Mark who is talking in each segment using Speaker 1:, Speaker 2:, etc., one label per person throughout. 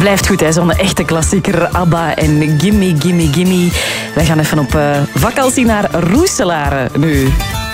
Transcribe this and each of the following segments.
Speaker 1: Blijft goed, hè? Zo'n echte klassieker. ABBA en Gimme, Gimme, Gimme. Wij gaan even op vakantie naar Roeselare nu.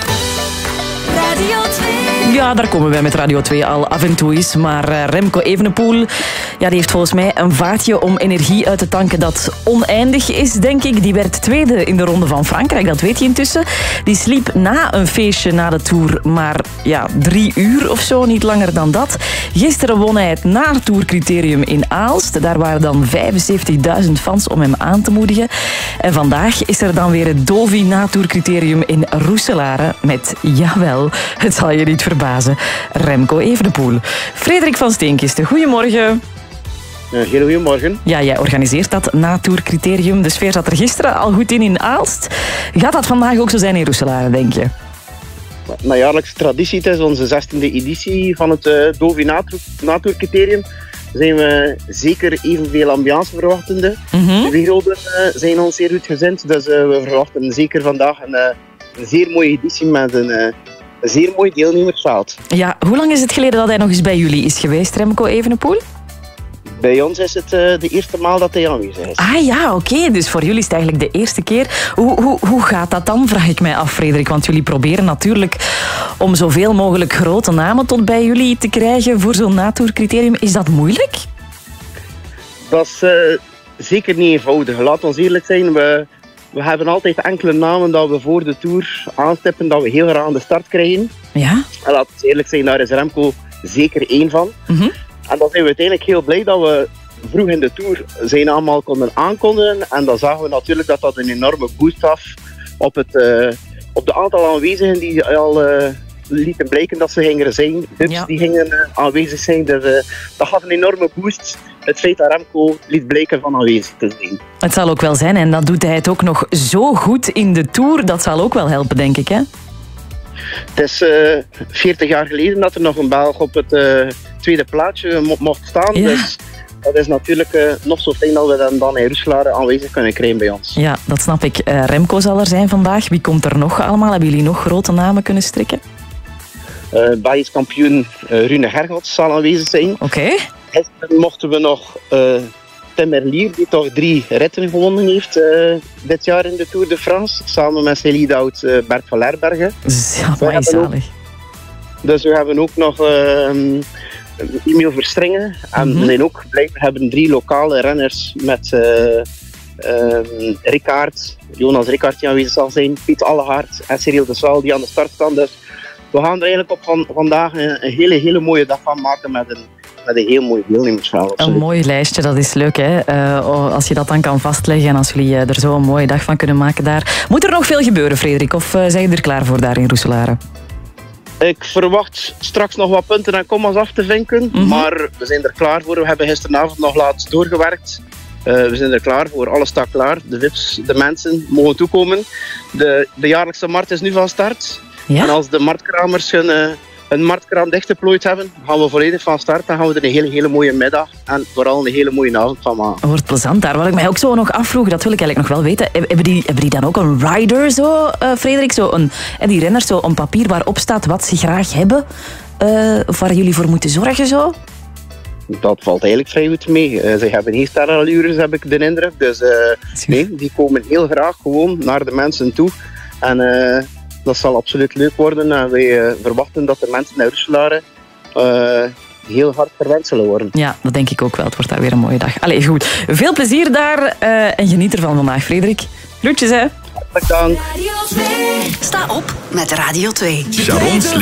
Speaker 2: Radio 2.
Speaker 1: Ja, daar komen wij met Radio 2 al af en toe eens. Maar Remco Evenepoel, ja, die heeft volgens mij een vaatje om energie uit te tanken dat oneindig is, denk ik. Die werd tweede in de Ronde van Frankrijk, dat weet hij intussen. Die sliep na een feestje na de Tour maar 3 uur of zo, niet langer dan dat. Gisteren won hij het Naartour-criterium in Aalst. Daar waren dan 75.000 fans om hem aan te moedigen. En vandaag is er dan weer het Dovi Naartour-criterium in Roeselare met, jawel, het zal je niet verbazen, Remco Evenepoel. Frederik van Steenkisten, goedemorgen.
Speaker 3: Heel goedemorgen.
Speaker 1: Ja, jij organiseert dat Naartour-criterium. De sfeer zat er gisteren al goed in Aalst. Gaat dat vandaag ook zo zijn in Roeselare, denk je?
Speaker 3: Na jaarlijkse traditie, het is onze 16e editie van het Dovi Naartour-criterium, zijn we zeker evenveel ambiance verwachtende. De werelden zijn ons zeer goed gezind, dus we verwachten zeker vandaag een zeer mooie editie met een zeer mooi deelnemersveld.
Speaker 1: Ja, hoe lang is het geleden dat hij nog eens bij jullie is geweest, Remco Evenepoel?
Speaker 3: Bij ons is het de eerste maal dat hij aanwezig is.
Speaker 1: Ah ja, oké. Dus voor jullie is het eigenlijk de eerste keer. Hoe gaat dat dan, vraag ik mij af, Frederik? Want jullie proberen natuurlijk om zoveel mogelijk grote namen tot bij jullie te krijgen voor zo'n Naartour-criterium. Is dat moeilijk?
Speaker 3: Dat is zeker niet eenvoudig. Laat ons eerlijk zijn, we hebben altijd enkele namen dat we voor de Tour aanstippen dat we heel graag aan de start krijgen.
Speaker 1: Ja?
Speaker 3: En laat ons eerlijk zijn, daar is Remco zeker één van. En dan zijn we uiteindelijk heel blij dat we vroeg in de Tour zijn allemaal konden aankondigen. En dan zagen we natuurlijk dat dat een enorme boost gaf op de aantal aanwezigen die al lieten blijken dat ze gingen zijn. Hubs die gingen aanwezig zijn. Dus dat gaf een enorme boost. Het feit dat Remco liet blijken van aanwezig te zijn.
Speaker 1: Het zal ook wel zijn. En dan doet hij het ook nog zo goed in de Tour. Dat zal ook wel helpen, denk ik, hè?
Speaker 3: Het is 40 jaar geleden dat er nog een Belg op het tweede plaatsje mocht staan.
Speaker 1: Ja.
Speaker 3: Dus dat is natuurlijk nog zo fijn dat we dan in Roeselare aanwezig kunnen krijgen bij ons.
Speaker 1: Ja, dat snap ik. Remco zal er zijn vandaag. Wie komt er nog allemaal? Hebben jullie nog grote namen kunnen strikken?
Speaker 3: Belgisch kampioen Rune Gergots zal aanwezig zijn.
Speaker 1: Oké.
Speaker 3: Gisteren mochten we nog Tim Merlier, die toch 3 ritten gewonnen heeft dit jaar in de Tour de France. Samen met zijn lead-out Bert van Lerbergen.
Speaker 1: Ja, maar zalig.
Speaker 3: Dus we hebben ook nog Emil Verstringen. En we zijn ook blij, we hebben 3 lokale renners met Jonas Rickaert die aanwezig zal zijn, Piet Allegaard en Cyril de Saal die aan de start staan. Dus we gaan er eigenlijk op vandaag een hele mooie dag van maken met een heel mooi deelnemersveld.
Speaker 1: Een mooi lijstje, dat is leuk, hè? Als je dat dan kan vastleggen en als jullie er zo een mooie dag van kunnen maken daar. Moet er nog veel gebeuren, Frederik? Of zijn je er klaar voor daar in Roeselare?
Speaker 3: Ik verwacht straks nog wat punten en commas af te vinken, maar we zijn er klaar voor. We hebben gisteravond nog laatst doorgewerkt. We zijn er klaar voor, alles staat klaar. De VIP's, de mensen mogen toekomen. De jaarlijkse markt is nu van start.
Speaker 1: Ja?
Speaker 3: En als de marktkramers hun marktkraam dichtgeplooid hebben, gaan we volledig van start. Dan gaan we er een hele mooie middag en vooral een hele mooie avond van maken.
Speaker 1: Wordt plezant daar. Wat ik mij ook zo nog afvroeg, dat wil ik eigenlijk nog wel weten. Hebben die dan ook een rider, zo, Frederik? Die renners, zo een papier waarop staat wat ze graag hebben? Of waar jullie voor moeten zorgen, zo?
Speaker 3: Dat valt eigenlijk vrij goed mee. Ze hebben geen sterrenallures, heb ik de indruk. Dus nee, die komen heel graag gewoon naar de mensen toe. En dat zal absoluut leuk worden. En wij verwachten dat de mensen naar Roeselare heel hard verwend zullen worden.
Speaker 1: Ja, dat denk ik ook wel. Het wordt daar weer een mooie dag. Allee, goed. Veel plezier daar en geniet ervan vandaag, Frederik. Groetjes, hè.
Speaker 3: Hartelijk dank.
Speaker 2: Sta op met Radio 2.